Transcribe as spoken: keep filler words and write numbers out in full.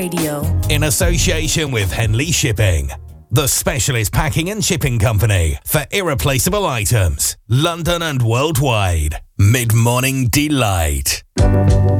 Radio. In association with Henley Shipping, the specialist packing and shipping company for irreplaceable items, London and worldwide. Mid-morning delight.